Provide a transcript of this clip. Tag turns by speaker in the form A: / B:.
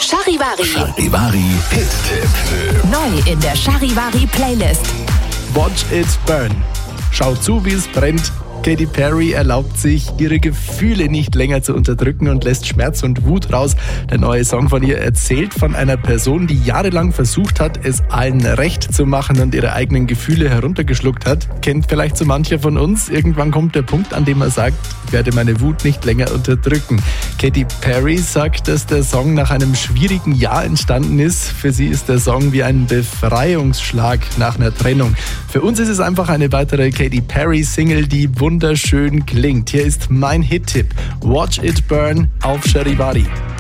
A: Charivari.
B: Charivari Hit-Tipp.
A: Neu in der Charivari Playlist.
C: Watch It Burn. Schau zu, wie es brennt. Katy Perry erlaubt sich, ihre Gefühle nicht länger zu unterdrücken und lässt Schmerz und Wut raus. Der neue Song von ihr erzählt von einer Person, die jahrelang versucht hat, es allen recht zu machen und ihre eigenen Gefühle heruntergeschluckt hat. Kennt vielleicht so mancher von uns. Irgendwann kommt der Punkt, an dem er sagt, ich werde meine Wut nicht länger unterdrücken. Katy Perry sagt, dass der Song nach einem schwierigen Jahr entstanden ist. Für sie ist der Song wie ein Befreiungsschlag nach einer Trennung. Für uns ist es einfach eine weitere Katy Perry-Single, die wunderschön klingt. Hier ist mein Hit-Tipp. Watch It Burn auf Charivari.